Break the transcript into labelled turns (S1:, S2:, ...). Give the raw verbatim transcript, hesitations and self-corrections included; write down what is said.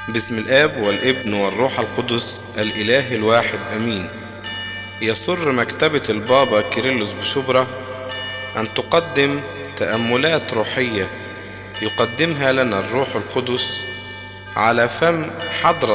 S1: باسم الآب والابن والروح القدس الإله الواحد أمين. يسر مكتبة البابا كيرلس بشبرا أن تقدم تأملات روحية يقدمها لنا الروح القدس على فم حضرة